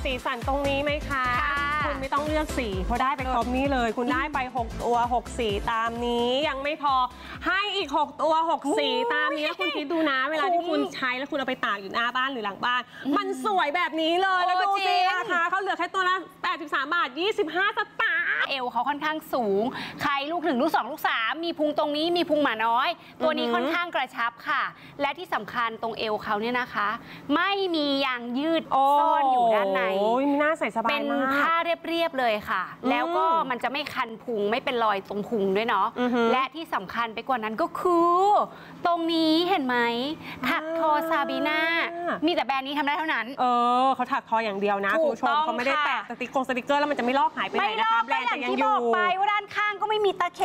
สีสันตรงนี้ไหมคะคุณไม่ต้องเลือกสีเพราะได้ไปครบนี้เลยคุณได้ไป6ตัว6สีตามนี้ยังไม่พอให้อีก6ตัว6สีตามนี้คุณคิดดูนะเวลาที่คุณใช้แล้วคุณเอาไปตากอยู่หน้าบ้านหรือหลังบ้านมันสวยแบบนี้เลยแล้วดูสิราคาเขาเหลือแค่ตัวละ83 บาท 25 สตางค์เอวเขาค่อนข้างสูงใครลูก1ลูก2ลูก3มีพุงตรงนี้มีพุงหมาน้อยตัวนี้ค่อนข้างกระชับค่ะและที่สำคัญตรงเอวเขาเนี่ยนะคะไม่มียางยืดซ่อนอยู่ด้านในโอ้ยน่าใส่สบายมากเป็นผ้าเรียบๆเลยค่ะแล้วก็มันจะไม่คันพุงไม่เป็นรอยตรงพุงด้วยเนาะและที่สำคัญไปกว่านั้นก็คือตรงนี้เห็นไหมถักทอซาบีน่ามีแต่แบรนด์นี้ทำได้เท่านั้นเขาถักทออย่างเดียวนะคุณผู้ชมเขาไม่ได้แปะสติกเกอร์แล้วมันจะไม่ลอกหายไปไหนนะคะแบรนด์จะยังอยู่อย่างที่บอกไปว่าด้านข้างก็ไม่มีตะเข็บ